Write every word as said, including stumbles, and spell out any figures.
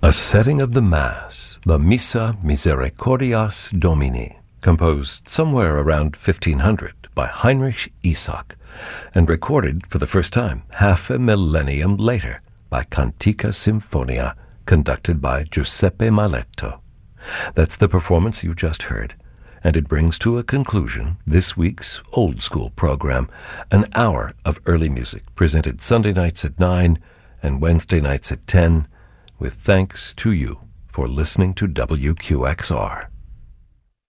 A setting of the Mass, the Missa Misericordias Domini, composed somewhere around fifteen hundred by Heinrich Isak, and recorded for the first time half a millennium later by Cantica Symphonia, conducted by Giuseppe Maletto. That's the performance you just heard, and it brings to a conclusion this week's Old School program, an hour of early music presented Sunday nights at nine and Wednesday nights at ten, with thanks to you for listening to W Q X R.